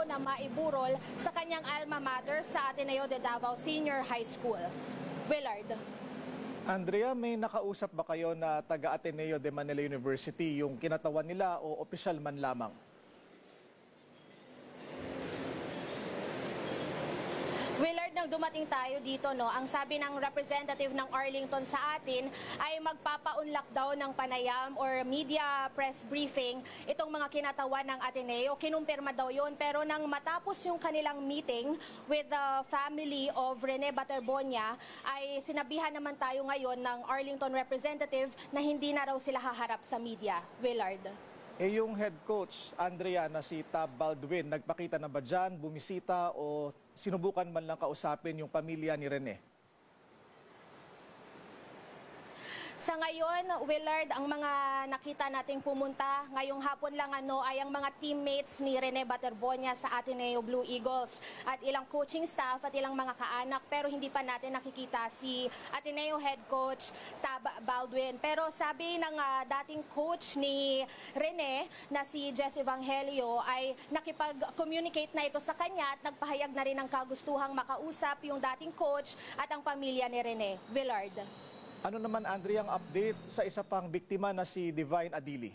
na maiburol sa kanyang alma mater sa Ateneo de Davao Senior High School. Willard. Andrea, may nakausap ba kayo na taga Ateneo de Manila University, yung kinatawan nila o opisyal man lamang? Willard, nang dumating tayo dito, ang sabi ng representative ng Arlington sa atin ay magpapa-unlock daw ng panayam or media press briefing itong mga kinatawan ng Ateneo. Kinumpirma daw yun, pero nang matapos yung kanilang meeting with the family of Rene Baterbonia, ay sinabihan naman tayo ngayon ng Arlington representative na hindi na raw sila haharap sa media. Willard. Yung head coach, Andrea, na si Tab Baldwin, nagpakita na ba dyan, bumisita o sinubukan man lang kausapin yung pamilya ni Rene? Sa ngayon, Willard, ang mga nakita nating pumunta ngayong hapon lang ay ang mga teammates ni Rene Baterbonia sa Ateneo Blue Eagles at ilang coaching staff at ilang mga kaanak, pero hindi pa natin nakikita si Ateneo head coach Tab Baldwin. Pero sabi ng dating coach ni Rene na si Jess Evangelio ay nakipag-communicate na ito sa kanya at nagpahayag na rin ng kagustuhang makausap yung dating coach at ang pamilya ni Rene. Willard. Ano naman, Andrea, ang update sa isa pang biktima na si Divine Adili?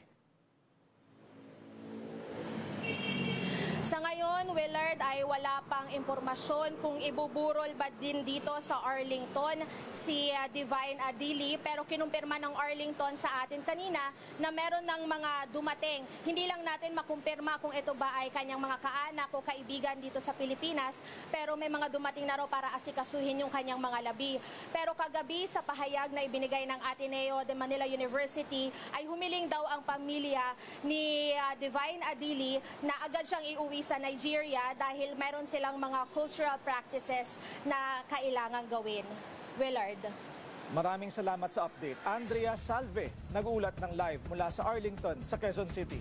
Sa ngayon, Willard, ay wala pang impormasyon kung ibuburol ba din dito sa Arlington si Divine Adili, pero kinumpirma ng Arlington sa atin kanina na meron ng mga dumating. Hindi lang natin makumpirma kung ito ba ay kanyang mga kaanak o kaibigan dito sa Pilipinas, pero may mga dumating na raw para asikasuhin yung kanyang mga labi. Pero kagabi sa pahayag na ibinigay ng Ateneo de Manila University ay humiling daw ang pamilya ni Divine Adili na agad siyang iuwi sa Nigeria dahil meron silang mga cultural practices na kailangang gawin. Willard. Maraming salamat sa update. Andrea Salve, nag-uulat ng live mula sa Arlington sa Quezon City.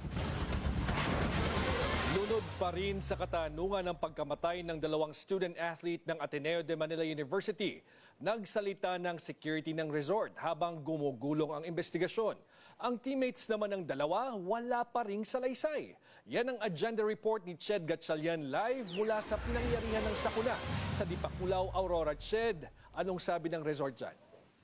Lunod pa rin sa katanungan ng pagkamatay ng dalawang student-athlete ng Ateneo de Manila University. Nagsalita ng security ng resort habang gumugulong ang investigasyon. Ang teammates naman ng dalawa, wala pa ring salaysay. Yan ang agenda report ni Ched Gatchalian live mula sa pinangyarihan ng sakuna sa Dipakulaw, Aurora. Ched, anong sabi ng resort dyan?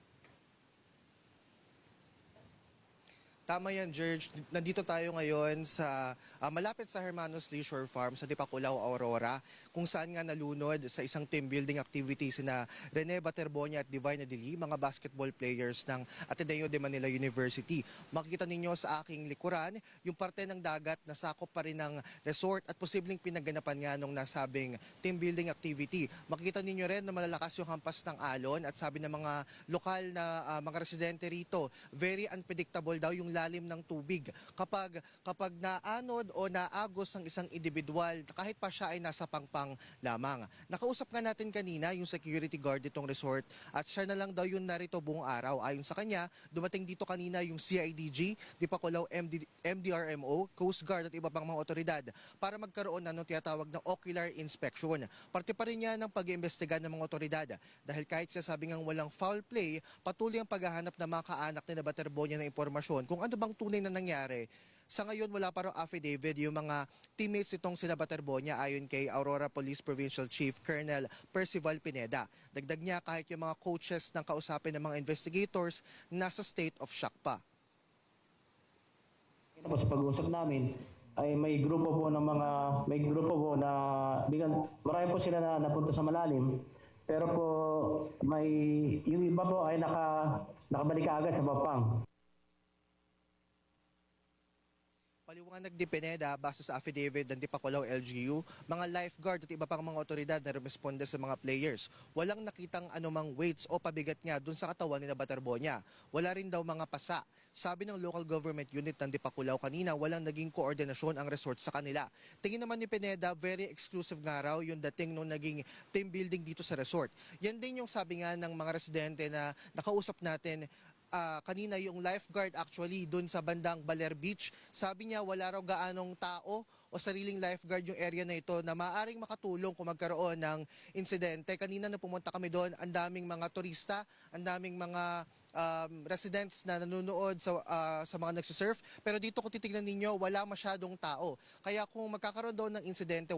Tama yan, George. Nandito tayo ngayon sa malapit sa Hermanos Leisure Farm sa Dipakulaw, Aurora, kung saan nga nalunod sa isang team building activity sina Rene Baterbonia at Divine Adili, mga basketball players ng Ateneo de Manila University. Makikita ninyo sa aking likuran yung parte ng dagat na sakop pa rin ng resort at posibleng pinaganapan nga nung nasabing team building activity. Makikita ninyo rin na malalakas yung hampas ng alon at sabi ng mga lokal na mga residente rito, very unpredictable daw yung lalim ng tubig. Kapag naanod o naagos ang isang individual, kahit pa siya ay nasa pangpang lamang. Nakausap nga natin kanina yung security guard itong resort at siya na lang daw yung narito buong araw. Ayon sa kanya, dumating dito kanina yung CIDG, Dipakulaw MDRMO, Coast Guard at iba pang mga otoridad para magkaroon ng tinatawag na ocular inspection. Parte pa rin niya ng pag-iimbestiga ng mga otoridad dahil kahit sasabi ngang walang foul play, patuloy ang paghahanap ng mga kaanak ni Baterbonia ng impormasyon kung ano bang tunay na nangyari. Sa ngayon, wala pa raw affidavit yung mga teammates itong sila Baterbonia ayon kay Aurora Police Provincial Chief Colonel Percival Pineda. Dagdag niya kahit yung mga coaches ng kausapin ng mga investigators nasa state of shock pa. Sa pag-uusap namin ay may grupo po na marami po sila na napunta sa malalim, pero po yung iba po ay nakabalik agad sa papang. Paliwanag ni Pineda, base sa affidavit ng Dipakulaw LGU, mga lifeguard at iba pang mga otoridad na responde sa mga players. Walang nakitang anumang weights o pabigat nga dun sa katawan ni Baterbonia. Wala rin daw mga pasa. Sabi ng local government unit ng Dipakulaw kanina, walang naging koordinasyon ang resort sa kanila. Tingin naman ni Pineda, very exclusive nga raw yung dating nung naging team building dito sa resort. Yan din yung sabi nga ng mga residente na nakausap natin kanina, yung lifeguard actually doon sa bandang Baler Beach. Sabi niya wala raw gaanong tao o sariling lifeguard yung area na ito na maaaring makatulong kung magkaroon ng insidente. Kanina na pumunta kami doon, ang daming mga turista, ang daming mga residents na nanonood sa mga nagsisurf. Pero dito kung titignan ninyo, wala masyadong tao. Kaya kung magkakaroon doon ng insidente,